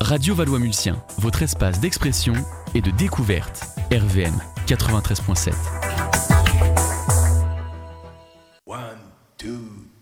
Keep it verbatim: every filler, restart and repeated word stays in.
Radio Valois-Mulsien, votre espace d'expression et de découverte. R V M quatre-vingt-treize point sept.